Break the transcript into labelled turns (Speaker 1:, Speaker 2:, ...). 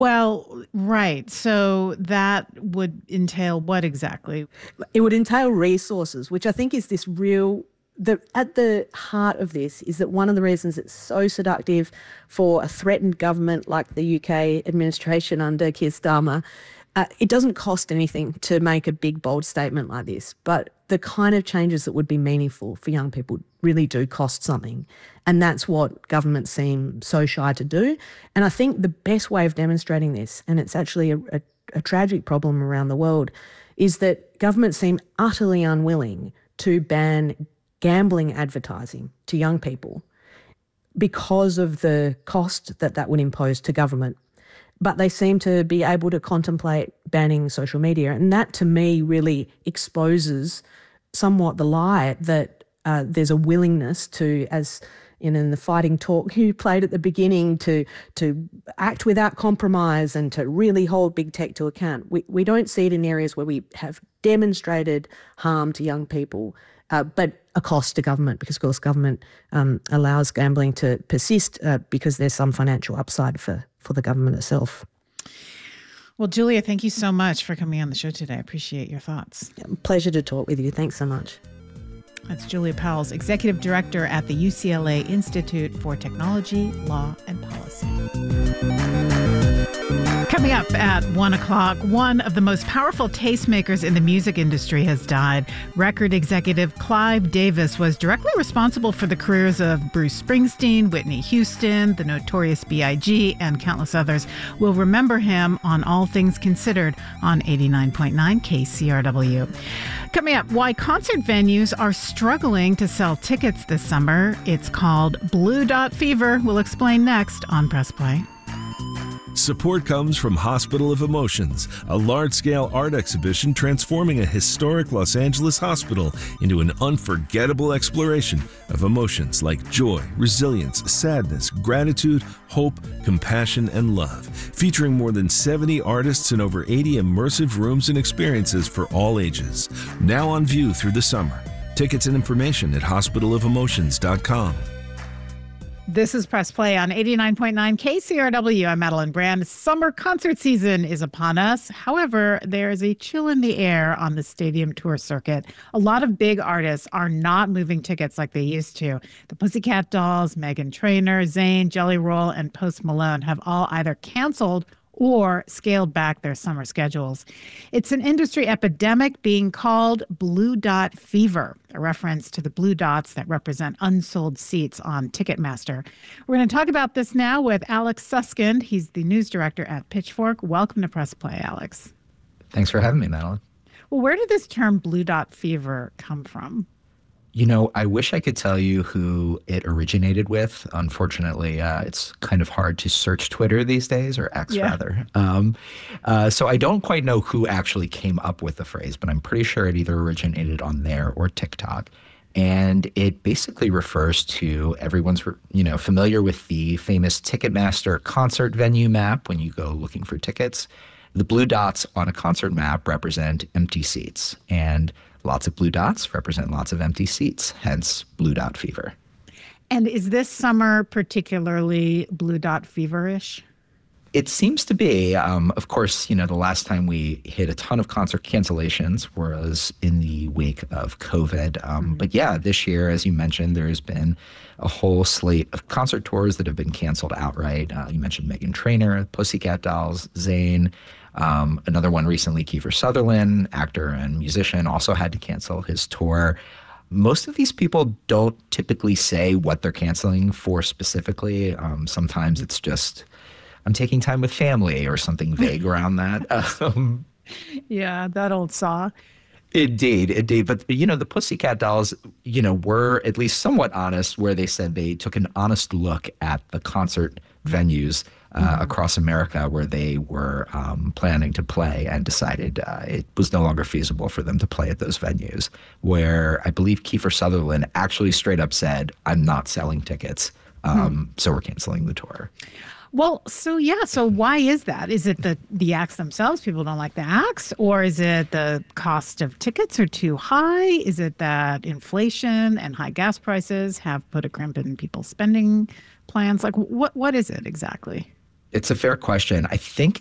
Speaker 1: Well, right. So that would entail what exactly?
Speaker 2: It would entail resources, which I think is this real. At the heart of this is that one of the reasons it's so seductive for a threatened government like the UK administration under Keir Starmer, it doesn't cost anything to make a big, bold statement like this. But the kind of changes that would be meaningful for young people really do cost something. And that's what governments seem so shy to do. And I think the best way of demonstrating this, and it's actually a tragic problem around the world, is that governments seem utterly unwilling to ban gambling advertising to young people because of the cost that would impose to government. But they seem to be able to contemplate banning social media. And that, to me, really exposes somewhat the lie that there's a willingness to, as in the fighting talk you played at the beginning, to act without compromise and to really hold big tech to account. We don't see it in areas where we have demonstrated harm to young people, but a cost to government, because, of course, government allows gambling to persist because there's some financial upside for the government itself.
Speaker 1: Well, Julia, thank you so much for coming on the show today. I appreciate your thoughts.
Speaker 2: Pleasure to talk with you. Thanks so much.
Speaker 1: That's Julia Powles, Executive Director at the UCLA Institute for Technology, Law, and Policy. Coming up at 1 o'clock, one of the most powerful tastemakers in the music industry has died. Record executive Clive Davis was directly responsible for the careers of Bruce Springsteen, Whitney Houston, the Notorious B.I.G., and countless others. We'll remember him on All Things Considered on 89.9 KCRW. Coming up, why concert venues are struggling to sell tickets this summer. It's called Blue Dot Fever. We'll explain next on Press Play.
Speaker 3: Support comes from Hospital of Emotions, a large-scale art exhibition transforming a historic Los Angeles hospital into an unforgettable exploration of emotions like joy, resilience, sadness, gratitude, hope, compassion, and love. Featuring more than 70 artists and over 80 immersive rooms and experiences for all ages. Now on view through the summer. Tickets and information at hospitalofelmotions.com.
Speaker 1: This is Press Play on 89.9 KCRW. I'm Madeline Brand. Summer concert season is upon us. However, there is a chill in the air on the stadium tour circuit. A lot of big artists are not moving tickets like they used to. The Pussycat Dolls, Meghan Trainor, Zayn, Jelly Roll, and Post Malone have all either canceled or scaled back their summer schedules. It's an industry epidemic being called Blue Dot Fever, a reference to the blue dots that represent unsold seats on Ticketmaster. We're going to talk about this now with Alex Suskind. He's the news director at Pitchfork. Welcome to Press Play, Alex.
Speaker 4: Thanks for having me, Madeline.
Speaker 1: Well, where did this term Blue Dot Fever come from?
Speaker 4: You know, I wish I could tell you who it originated with. Unfortunately, it's kind of hard to search Twitter these days, or X rather. So I don't quite know who actually came up with the phrase, but I'm pretty sure it either originated on there or TikTok. And it basically refers to, everyone's, familiar with the famous Ticketmaster concert venue map when you go looking for tickets. The blue dots on a concert map represent empty seats, and lots of blue dots represent lots of empty seats, hence Blue Dot Fever.
Speaker 1: And is this summer particularly Blue Dot Fever-ish?
Speaker 4: It seems to be. Of course, the last time we hit a ton of concert cancellations was in the wake of COVID. But yeah, this year, as you mentioned, there's been a whole slate of concert tours that have been canceled outright. You mentioned Meghan Trainor, Pussycat Dolls, Zayn. Another one recently, Kiefer Sutherland, actor and musician, also had to cancel his tour. Most of these people don't typically say what they're canceling for specifically. Sometimes it's just, I'm taking time with family or something vague around that.
Speaker 1: Yeah, that old saw.
Speaker 4: Indeed. But, the Pussycat Dolls, were at least somewhat honest, where they said they took an honest look at the concert venues across America where they were planning to play, and decided it was no longer feasible for them to play at those venues, where I believe Kiefer Sutherland actually straight up said, I'm not selling tickets, so we're canceling the tour.
Speaker 1: Well, so why is that? Is it the acts themselves? People don't like the acts? Or is it the cost of tickets are too high? Is it that inflation and high gas prices have put a crimp in people's spending plans? Like, what is it exactly?
Speaker 4: It's a fair question. I think